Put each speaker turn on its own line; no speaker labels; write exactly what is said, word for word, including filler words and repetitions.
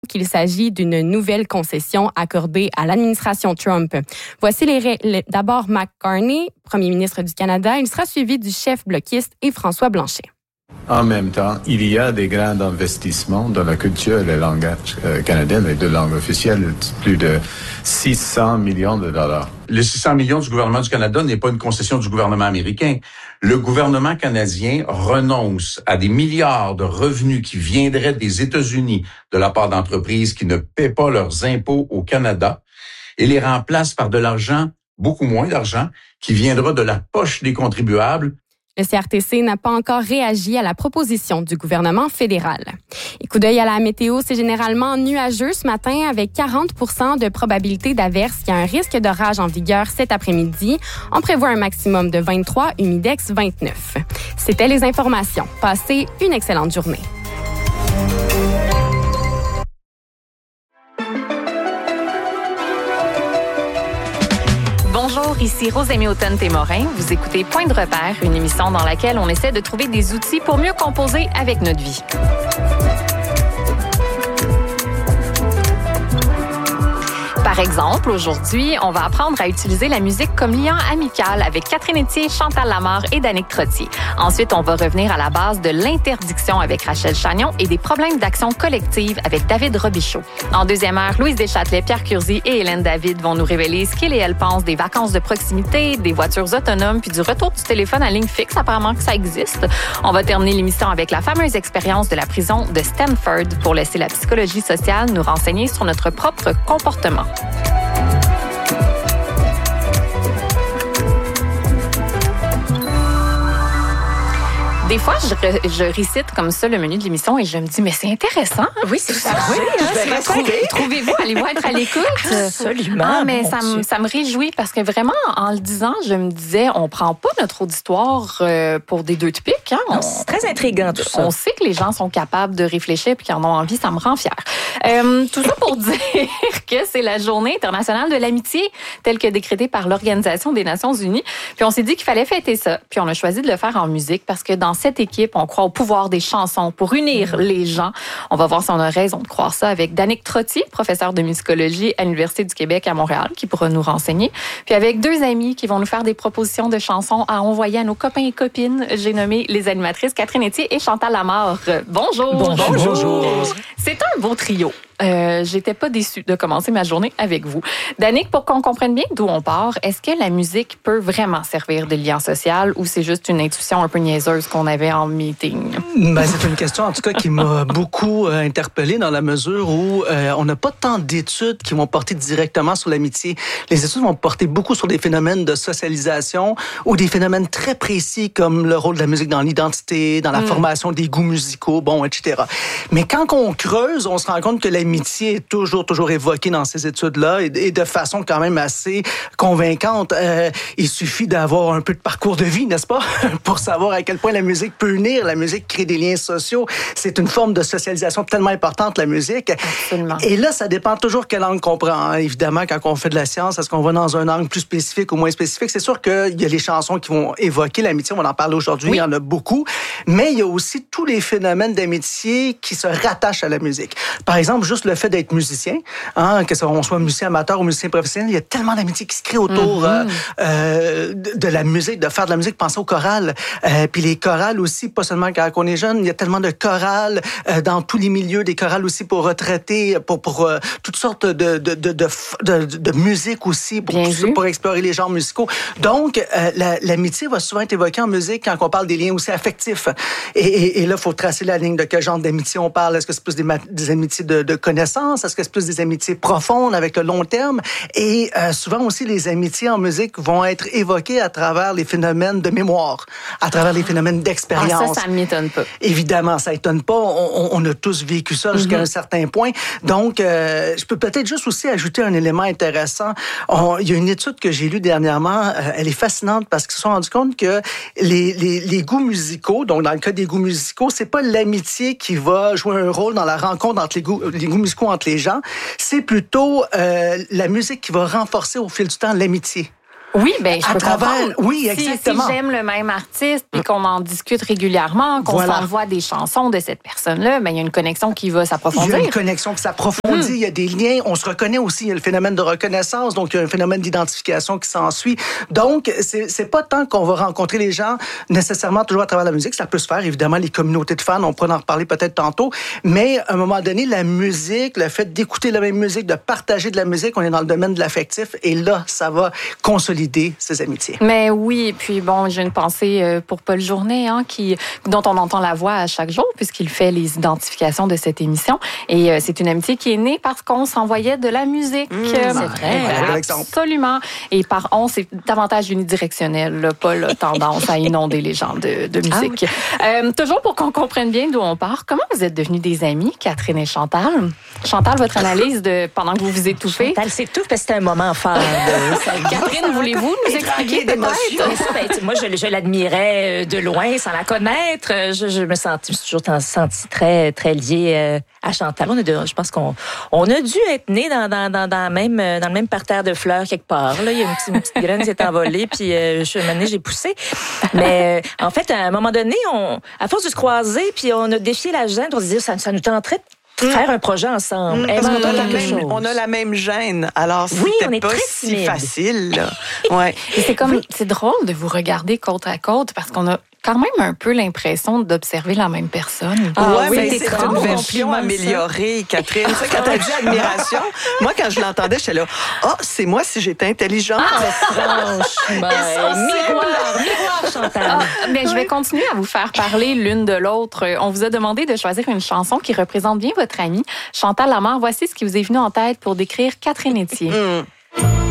qu'il s'agit d'une nouvelle concession accordée à l'administration Trump. Voici les règles. D'abord, Mark Carney, premier ministre du Canada. Il sera suivi du chef bloquiste et François Blanchet.
En même temps, il y a des grands investissements dans la culture et le langage euh, canadien, les deux langues officielles, plus de six cents millions de dollars.
Les six cents millions du gouvernement du Canada n'est pas une concession du gouvernement américain. Le gouvernement canadien renonce à des milliards de revenus qui viendraient des États-Unis de la part d'entreprises qui ne paient pas leurs impôts au Canada et les remplace par de l'argent, beaucoup moins d'argent, qui viendra de la poche des contribuables.
Le C R T C n'a pas encore réagi à la proposition du gouvernement fédéral. Et coup d'œil à la météo, c'est généralement nuageux ce matin avec quarante pour cent de probabilité d'averse. Il y a un risque d'orage en vigueur cet après-midi. On prévoit un maximum de vingt-trois, humidex vingt-neuf. C'était les informations. Passez une excellente journée.
Bonjour, ici Rosémie Automne-Témorin. Vous écoutez Point de repère, une émission dans laquelle on essaie de trouver des outils pour mieux composer avec notre vie. Par exemple, aujourd'hui, on va apprendre à utiliser la musique comme lien amical avec Catherine Etier, Chantal Lamarre et Danick Trottier. Ensuite, on va revenir à la base de l'interdiction avec Rachel Chagnon et des problèmes d'action collective avec David Robichaud. En deuxième heure, Louise Deschâtelet, Pierre Curzi et Hélène David vont nous révéler ce qu'ils et elles pensent des vacances de proximité, des voitures autonomes puis du retour du téléphone à ligne fixe, apparemment que ça existe. On va terminer l'émission avec la fameuse expérience de la prison de Stanford pour laisser la psychologie sociale nous renseigner sur notre propre comportement. Des fois, je, re, je récite comme ça le menu de l'émission et je me dis, mais c'est intéressant.
Oui, c'est ça. Oui,
hein, trouver. Trouvez-vous, allez-vous être à l'écoute?
Absolument.
Ah, mais ça me, ça me réjouit parce que vraiment, en le disant, je me disais, on prend pas notre auditoire euh, pour des deux de pique. Hein?
Non, c'est très intriguant tout ça.
On sait que les gens sont capables de réfléchir et qu'ils en ont envie, ça me rend fière. Euh, tout ça pour dire que c'est la Journée internationale de l'amitié, telle que décrétée par l'Organisation des Nations Unies. Puis on s'est dit qu'il fallait fêter ça. Puis on a choisi de le faire en musique parce que dans cette équipe, on croit au pouvoir des chansons pour unir les gens. On va voir si on a raison de croire ça avec Danick Trottier, professeur de musicologie à l'Université du Québec à Montréal, qui pourra nous renseigner. Puis avec deux amis qui vont nous faire des propositions de chansons à envoyer à nos copains et copines. J'ai nommé les animatrices Catherine Etier et Chantal Lamarre. Bonjour!
Bonjour! Bonjour.
C'est un beau trio. Euh, j'étais pas déçue de commencer ma journée avec vous. Danick, pour qu'on comprenne bien d'où on part, est-ce que la musique peut vraiment servir de lien social ou c'est juste une intuition un peu niaiseuse qu'on avait en meeting?
Ben, c'est une question, en tout cas, qui m'a beaucoup euh, interpellée dans la mesure où euh, on n'a pas tant d'études qui vont porter directement sur l'amitié. Les études vont porter beaucoup sur des phénomènes de socialisation ou des phénomènes très précis comme le rôle de la musique dans l'identité, dans la mm. formation des goûts musicaux, bon, et cetera. Mais quand on creuse, on se rend compte que l'amitié L'amitié est toujours, toujours évoquée dans ces études-là et, et de façon quand même assez convaincante. Euh, il suffit d'avoir un peu de parcours de vie, n'est-ce pas, pour savoir à quel point la musique peut unir, la musique crée des liens sociaux. C'est une forme de socialisation tellement importante, la musique.
Absolument.
Et là, ça dépend toujours quelle langue qu'on prend. Hein. Évidemment, quand on fait de la science, est-ce qu'on va dans un angle plus spécifique ou moins spécifique? C'est sûr qu'il y a les chansons qui vont évoquer l'amitié. On en parle aujourd'hui, oui. Il y en a beaucoup. Mais il y a aussi tous les phénomènes d'amitié qui se rattachent à la musique. Par exemple, juste le fait d'être musicien, hein, que on soit musicien amateur ou musicien professionnel, il y a tellement d'amitié qui se crée autour mm-hmm. euh, de, de la musique, de faire de la musique. Pensez aux chorales. Euh, puis les chorales aussi, pas seulement quand on est jeune, il y a tellement de chorales euh, dans tous les milieux, des chorales aussi pour retraités, pour, pour euh, toutes sortes de, de, de, de, de, de musique aussi, pour, tout, pour explorer les genres musicaux. Donc, euh, la, l'amitié va souvent être évoquée en musique quand on parle des liens aussi affectifs. Et, et, et là, il faut tracer la ligne de quel genre d'amitié on parle. Est-ce que c'est plus des, des amitiés de, de connaissance? Est-ce que c'est plus des amitiés profondes avec le long terme? Et euh, souvent aussi, les amitiés en musique vont être évoquées à travers les phénomènes de mémoire, à travers les phénomènes d'expérience.
Ah, ça, ça ne m'étonne pas.
Évidemment, ça étonne pas. On, on a tous vécu ça jusqu'à mm-hmm. un certain point. Donc, euh, je peux peut-être juste aussi ajouter un élément intéressant. On, il y a une étude que j'ai lue dernièrement. Euh, elle est fascinante parce qu'ils se sont rendus compte que les, les, les goûts musicaux, donc dans le cas des goûts musicaux, c'est pas l'amitié qui va jouer un rôle dans la rencontre entre les goûts, les goûts musicaux entre les gens. C'est plutôt euh, la musique qui va renforcer au fil du temps l'amitié.
Oui, ben je
à
peux
travers,
comprendre.
oui,
Si-
exactement.
Si, j'aime le même artiste puis qu'on en discute régulièrement, qu'on
Voilà.
s'envoie des chansons de cette personne-là, ben il y a une connexion qui va
Il y
s'approfondir.
a une connexion qui s'approfondit, il y a des liens, on se reconnaît aussi, il y a le phénomène de reconnaissance, donc il y a un phénomène d'identification qui s'ensuit. Donc, c'est, c'est pas tant qu'on va rencontrer les gens nécessairement toujours à travers la musique, ça peut se faire, évidemment, les communautés de fans, on pourra en reparler peut-être tantôt, mais à un moment donné, la musique, le fait d'écouter la même musique, de partager de la musique, on est dans le domaine de l'affectif, et là, ça va consolider ces amitiés.
Mais oui, et puis bon, j'ai une pensée euh, pour Paul Journet, hein, qui, dont on entend la voix à chaque jour, puisqu'il fait les identifications de cette émission. Et euh, c'est une amitié qui est née parce qu'on s'envoyait de la musique.
Mmh,
Euh,
c'est vrai.
Voilà, bel exemple.
Absolument. Et par on, c'est davantage unidirectionnel. Là. Paul a tendance à inonder les gens de, de musique. Euh, toujours pour qu'on comprenne bien d'où on part, comment vous êtes devenus des amis, Catherine et Chantal? Chantal, votre analyse de pendant que vous vous étouffez.
Chantal, c'est tout, parce que c'était un moment fort de sa vie.
Catherine, voulez-vous nous expliquer peut-être?
Ben, moi, je, je l'admirais de loin, sans la connaître. Je, je me sentis, je me suis toujours sentie très, très liée euh, à Chantal. On a de, je pense qu'on on a dû être nés dans, dans, dans, dans, même, dans le même parterre de fleurs quelque part. Là. Il y a une petite, une petite graine qui s'est envolée, puis euh, je, un moment donné, j'ai poussé. Mais euh, en fait, à un moment donné, on, à force de se croiser, puis on a défié la gêne, on se disait, ça, ça nous tenterait de faire un projet ensemble.
Parce qu'on a, la
Inventer quelque
même,
chose.
on a la même gêne. Alors,
Oui, on
c'était
est
pas
très
si
timide.
facile. Là. Ouais.
Et c'est comme, c'est drôle de vous regarder côte à côte parce qu'on a quand même un peu l'impression d'observer la même personne.
Ah
ouais,
oui,
mais
c'est
c'est
très
une
bon
version
compliment, ça.
améliorée, Catherine. Tu sais, quand t'as dit admiration, moi, quand je l'entendais, j'étais là, ah, oh, c'est moi si j'étais intelligente.
Franchement, miroir, miroir, Chantal.
Ah, mais je vais continuer à vous faire parler l'une de l'autre. On vous a demandé de choisir une chanson qui représente bien votre amie. Chantal Lamarre, voici ce qui vous est venu en tête pour décrire Catherine Etier.
Hum.